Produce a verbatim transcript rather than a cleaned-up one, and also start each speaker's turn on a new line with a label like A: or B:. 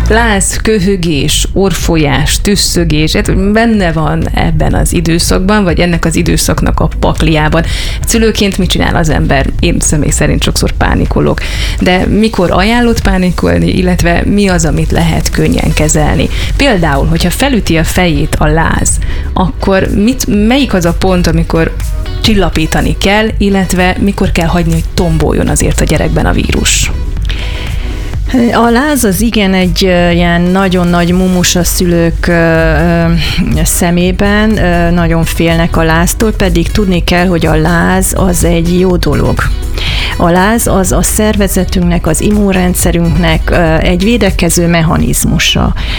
A: Láz, köhögés, orrfolyás, tüsszögés, hát benne van ebben az időszakban, vagy ennek az időszaknak a pakliában. Szülőként mit csinál az ember? Én személy szerint sokszor pánikolok. De mikor ajánlott pánikolni, illetve mi az, amit lehet könnyen kezelni? Például, hogyha felüti a fejét a láz, akkor mit, melyik az a pont, amikor csillapítani kell, illetve mikor kell hagyni, hogy tomboljon azért a gyerekben a vírus?
B: A láz az igen egy ilyen nagyon nagy mumus a szülők szemében, nagyon félnek a láztól, pedig tudni kell, hogy a láz az egy jó dolog. A láz az a szervezetünknek, az immunrendszerünknek egy védekező mechanizmusa.